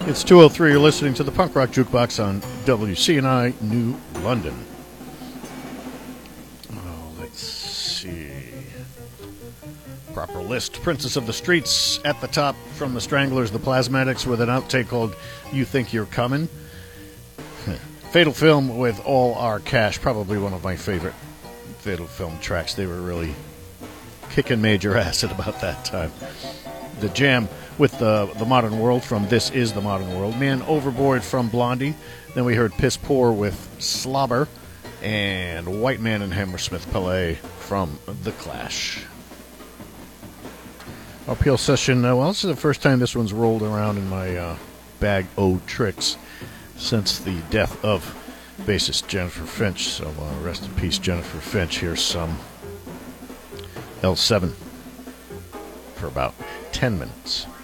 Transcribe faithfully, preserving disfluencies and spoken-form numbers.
It's two oh three. You're listening to the Punk Rock Jukebox on W C N I New London. Oh, let's see. Proper list. Princess of the Streets at the top from the Stranglers, the Plasmatics, with an outtake called You Think You're Coming. Fatal Film with All Our Cash, probably one of my favorite Fatal Film tracks. They were really kicking major ass at about that time. The Jam with the, the Modern World from This Is the Modern World. Man Overboard from Blondie. Then we heard Piss Poor with Slobber. And White Man and Hammersmith Palais from The Clash. R P L session, uh, well, this is the first time this one's rolled around in my uh, bag o' tricks since the death of bassist Jennifer Finch. So uh, rest in peace, Jennifer Finch. Here's some L seven for about ten minutes.